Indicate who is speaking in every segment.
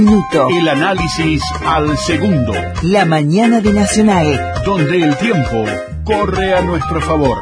Speaker 1: Minuto.
Speaker 2: El análisis al segundo.
Speaker 1: La mañana de Nacional.
Speaker 2: Donde el tiempo corre a nuestro favor.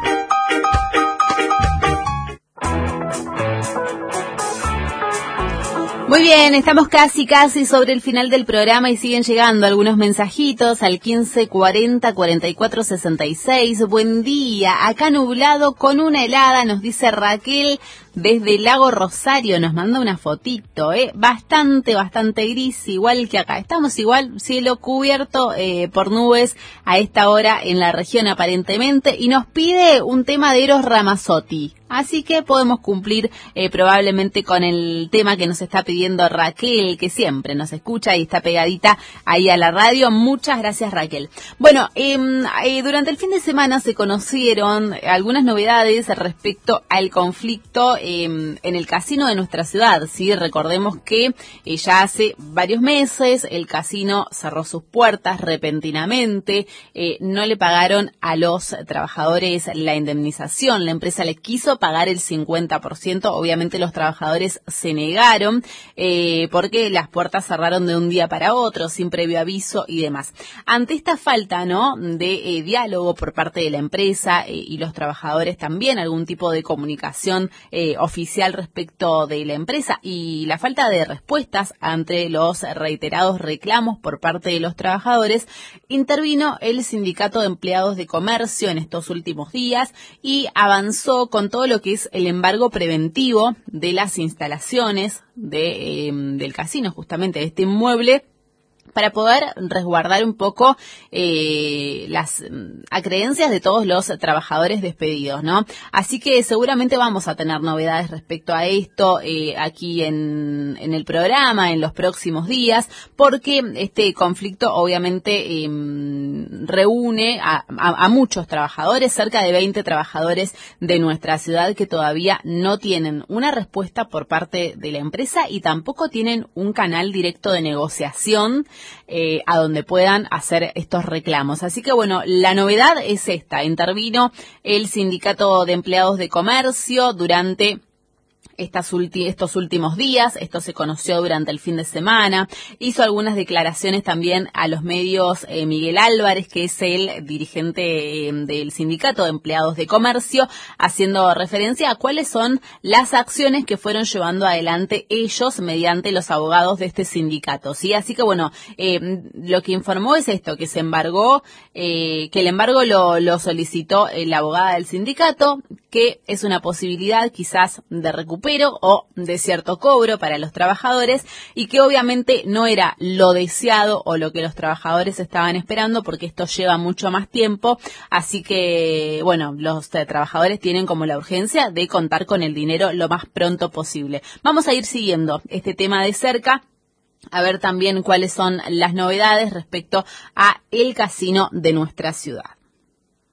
Speaker 3: Muy bien, estamos casi sobre el final del programa y siguen llegando algunos mensajitos al 1540 44 66. Buen día, acá nublado con una helada, nos dice Raquel desde Lago Rosario, nos manda una fotito, bastante gris, igual que acá. Estamos igual, cielo cubierto por nubes a esta hora en la región aparentemente, y nos pide un tema de Eros Ramazzotti. Así que podemos cumplir probablemente con el tema que nos está pidiendo Raquel, que siempre nos escucha y está pegadita ahí a la radio. Muchas gracias, Raquel. Bueno, durante el fin de semana se conocieron algunas novedades respecto al conflicto en el casino de nuestra ciudad. Sí, recordemos que ya hace varios meses el casino cerró sus puertas repentinamente, no le pagaron a los trabajadores la indemnización, la empresa les quiso pagar el 50%, obviamente los trabajadores se negaron porque las puertas cerraron de un día para otro, sin previo aviso y demás. Ante esta falta, ¿no?, de diálogo por parte de la empresa y los trabajadores también, algún tipo de comunicación oficial respecto de la empresa y la falta de respuestas ante los reiterados reclamos por parte de los trabajadores, intervino el Sindicato de Empleados de Comercio en estos últimos días y avanzó con todo lo que es el embargo preventivo de las instalaciones del casino, justamente de este inmueble, para poder resguardar un poco las acreencias de todos los trabajadores despedidos, ¿no? Así que seguramente vamos a tener novedades respecto a esto aquí en el programa en los próximos días, porque este conflicto obviamente reúne a muchos trabajadores, cerca de 20 trabajadores de nuestra ciudad que todavía no tienen una respuesta por parte de la empresa y tampoco tienen un canal directo de negociación a donde puedan hacer estos reclamos. Así que bueno, la novedad es esta: intervino el Sindicato de Empleados de Comercio durante estos últimos días, esto se conoció durante el fin de semana, hizo algunas declaraciones también a los medios Miguel Álvarez, que es el dirigente del Sindicato de Empleados de Comercio, haciendo referencia a cuáles son las acciones que fueron llevando adelante ellos mediante los abogados de este sindicato, ¿sí? Así que bueno, lo que informó es esto, que se embargó, que el embargo lo solicitó la abogada del sindicato, que es una posibilidad quizás de recupero o de cierto cobro para los trabajadores, y que obviamente no era lo deseado o lo que los trabajadores estaban esperando, porque esto lleva mucho más tiempo. Así que bueno, los trabajadores tienen como la urgencia de contar con el dinero lo más pronto posible. Vamos a ir siguiendo este tema de cerca, a ver también cuáles son las novedades respecto a el casino de nuestra ciudad.